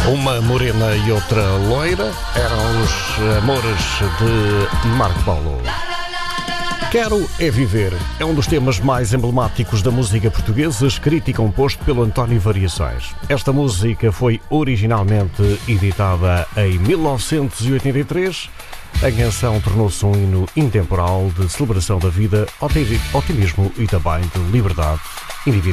Uma morena e outra loira eram os amores de Marco Paulo. Quero é viver é um dos temas mais emblemáticos da música portuguesa, escrito e composto pelo António Variações. Esta música foi originalmente editada em 1983. A canção tornou-se um hino intemporal de celebração da vida, otimismo e também de liberdade individual.